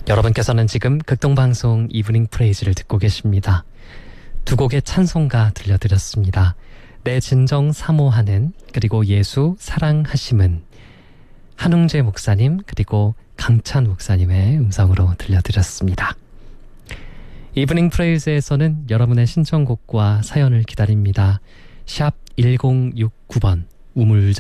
여러분께서는 지금 극동방송 이브닝 프레이즈를 듣고 계십니다. 두 곡의 찬송가 들려드렸습니다. 내 진정 사모하는, 그리고 예수 사랑하심은, 한웅재 목사님 그리고 강찬 목사님의 음성으로 들려드렸습니다. 이브닝 프레이즈에서는 여러분의 신청곡과 사연을 기다립니다. 샵 1069번 우물정